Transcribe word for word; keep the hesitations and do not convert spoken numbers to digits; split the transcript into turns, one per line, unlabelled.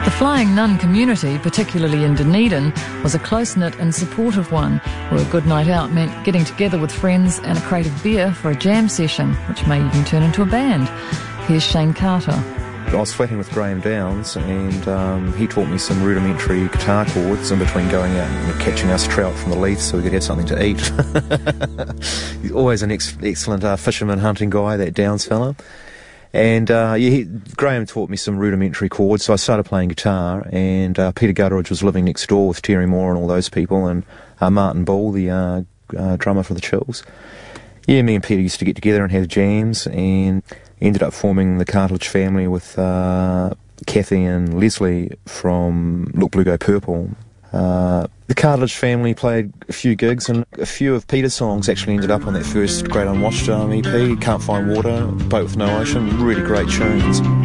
The Flying Nun community, particularly in Dunedin, was a close-knit and supportive one, where a good night out meant getting together with friends and a crate of beer for a jam session, which may even turn into a band. Here's Shane Carter.
I was flatting with Graham Downs, and um, he taught me some rudimentary guitar chords in between going out and catching us trout from the Leiths so we could have something to eat. He's always an ex- excellent uh, fisherman hunting guy, that Downs fella. And uh, yeah, he, Graham taught me some rudimentary chords, so I started playing guitar, and uh, Peter Gutteridge was living next door with Terry Moore and all those people, and uh, Martin Ball, the uh, uh, drummer for the Chills. Yeah, me and Peter used to get together and have jams, and ended up forming the Cartilage family with uh, Kathy and Leslie from Look Blue Go Purple. Uh, the Cartilage family played a few gigs, and a few of Peter's songs actually ended up on that first Great Unwashed um, E P, Can't Find Water, Boat with No Ocean, really great tunes.